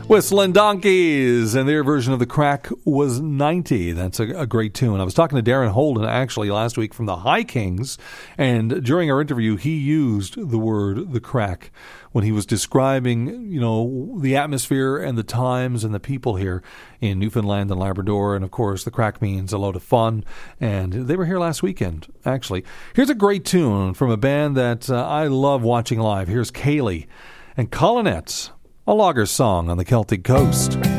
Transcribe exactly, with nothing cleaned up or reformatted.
Whistling Donkeys, and their version of The Crack was ninety. That's a, a great tune. I was talking to Darren Holden actually last week from the High Kings, and during our interview, he used the word The Crack when he was describing, you know, the atmosphere and the times and the people here in Newfoundland and Labrador. And of course, The Crack means a load of fun, and they were here last weekend, actually. Here's a great tune from a band that uh, I love watching live. Here's Kaylee and Colinettes, a logger's song on the Celtic coast.